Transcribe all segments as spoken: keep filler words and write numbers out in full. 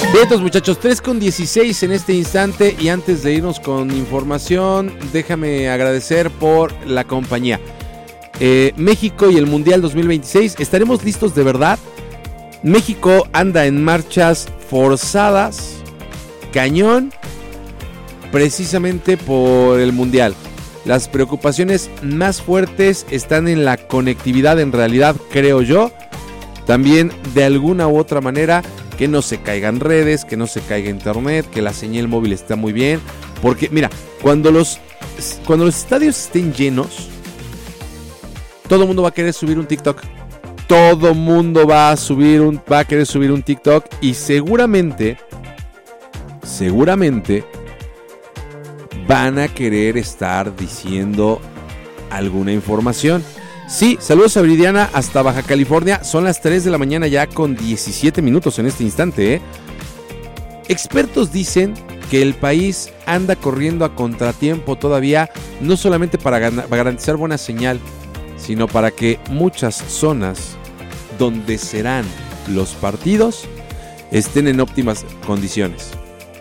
Bien, entonces, muchachos, tres con dieciséis en este instante, y antes de irnos con información, déjame agradecer por la compañía. Eh, México y el Mundial dos mil veintiséis, ¿estaremos listos de verdad? México anda en marchas forzadas, cañón, precisamente por el Mundial. Las preocupaciones más fuertes están en la conectividad, en realidad, creo yo. También, de alguna u otra manera, que no se caigan redes, que no se caiga internet, que la señal móvil está muy bien. Porque, mira, cuando los, cuando los estadios estén llenos, todo el mundo va a querer subir un TikTok. Todo el mundo va a subir un, va a querer subir un TikTok, y seguramente, seguramente van a querer estar diciendo alguna información. Sí, saludos a Viridiana hasta Baja California. Son las tres de la mañana ya con diecisiete minutos en este instante, ¿eh? Expertos dicen que el país anda corriendo a contratiempo todavía, no solamente para garantizar buena señal, sino para que muchas zonas donde serán los partidos estén en óptimas condiciones.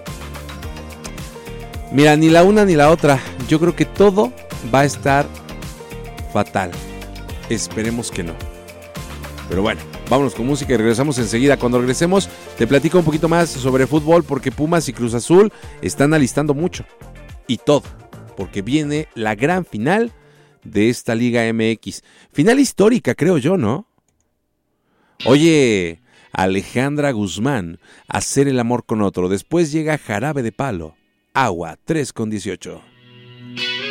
Mira, ni la una ni la otra. Yo creo que todo va a estar fatal. Esperemos que no. Pero bueno, vámonos con música y regresamos enseguida. Cuando regresemos te platico un poquito más sobre fútbol, porque Pumas y Cruz Azul están alistando mucho. Y todo, porque viene la gran final de esta Liga M X. Final histórica, creo yo, ¿no? Oye, Alejandra Guzmán, Hacer el amor con otro. Después llega Jarabe de Palo. Agua, tres con dieciocho.